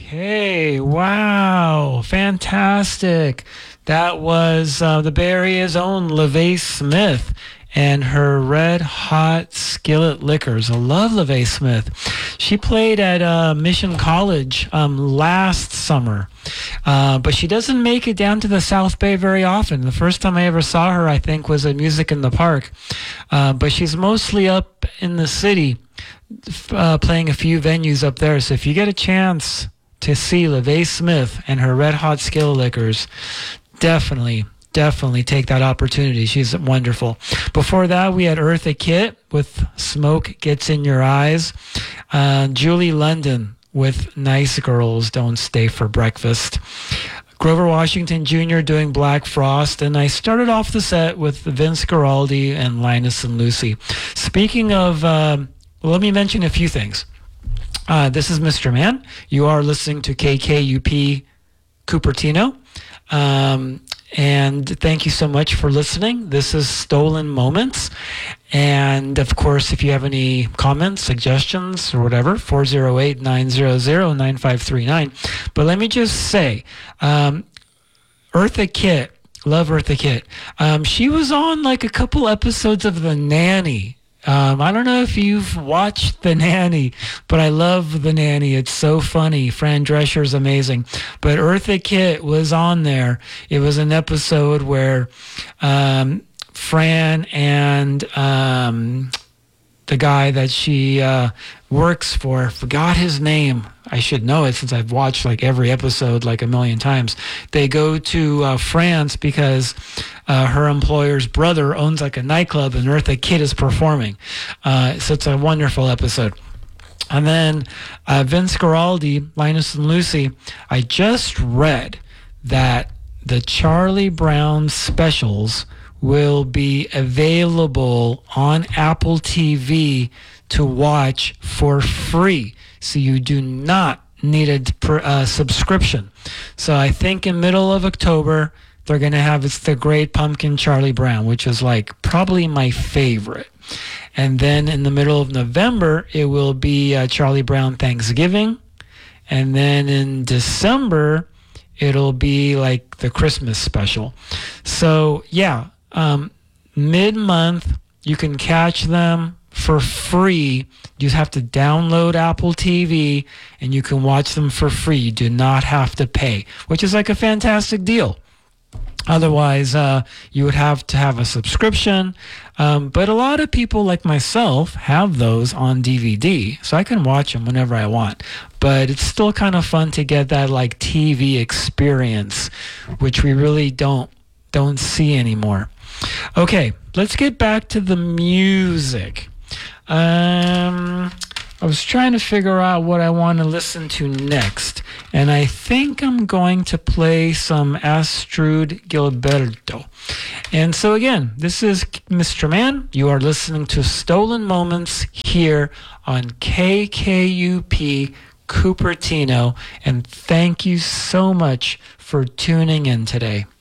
Okay, wow, fantastic. That was the Bay Area's own LaVey Smith and her Red Hot Skillet Liquors. I love LaVey Smith. She played at Mission College last summer, but she doesn't make it down to the South Bay very often. The first time I ever saw her, I think, was at Music in the Park, but she's mostly up in the city, playing a few venues up there. So if you get a chance to see LaVey Smith and her Red Hot Skillet Liquors, definitely take that opportunity. She's wonderful. Before that, we had Eartha Kitt with Smoke Gets in Your Eyes. Julie London with Nice Girls Don't Stay for Breakfast. Grover Washington Jr. doing Black Frost. And I started off the set with Vince Guaraldi and Linus and Lucy. Speaking of, let me mention a few things. This is Mr. Man. You are listening to KKUP Cupertino. And thank you so much for listening. This is Stolen Moments. And of course, if you have any comments, suggestions, or whatever, 408-900-9539. But let me just say, Eartha Kitt, love Eartha Kitt. She was on like a couple episodes of The Nanny. I don't know if you've watched The Nanny, but I love The Nanny. It's so funny. Fran Drescher's amazing. But Eartha Kitt was on there. It was an episode where Fran and the guy that she works for, forgot his name. I should know it since I've watched like every episode like a million times. They go to France because her employer's brother owns like a nightclub and Eartha Kitt is performing. So it's a wonderful episode. And then Vince Guaraldi, Linus and Lucy, I just read that the Charlie Brown specials will be available on Apple TV to watch for free. So you do not need a subscription. So I think in middle of October, they're going to have It's the Great Pumpkin Charlie Brown, which is like probably my favorite. And then in the middle of November, it will be Charlie Brown Thanksgiving. And then in December, it'll be like the Christmas special. So yeah, mid-month, you can catch them for free. You have to download Apple TV and you can watch them for free. You do not have to pay, which is like a fantastic deal. Otherwise, you would have to have a subscription. But a lot of people like myself have those on DVD, so I can watch them whenever I want. But it's still kind of fun to get that like TV experience, which we really don't see anymore. Okay, let's get back to the music. I was trying to figure out what I want to listen to next, and I think I'm going to play some Astrud Gilberto. And so again, this is Mr. Man. You are listening to Stolen Moments here on KKUP Cupertino, and thank you so much for tuning in today.